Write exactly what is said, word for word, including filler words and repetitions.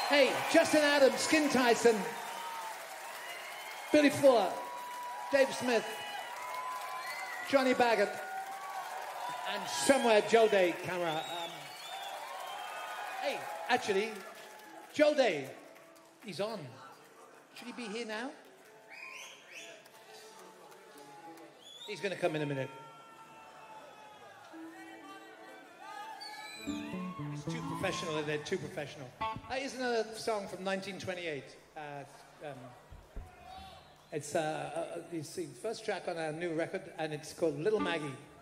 Hey, Justin Adams, Skin Tyson, Billy Fuller, Dave Smith, Johnny Baggett, and somewhere Joe Day camera. Um, hey, actually, Joe Day, he's on. Should he be here now? He's going to come in a minute. He's too professional, and they're too professional. Uh, here's another song from nineteen twenty-eight. Uh, um, it's, uh, uh, it's the first track on our new record, and it's called Little Maggie.